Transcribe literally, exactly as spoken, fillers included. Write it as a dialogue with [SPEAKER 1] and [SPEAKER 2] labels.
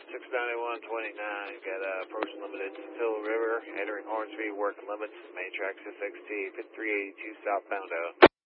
[SPEAKER 1] six ninety-one twenty-nine, got uh, approaching limited Hill River, entering Hornsby, working limits, main track six X T, three eighty-two southbound out.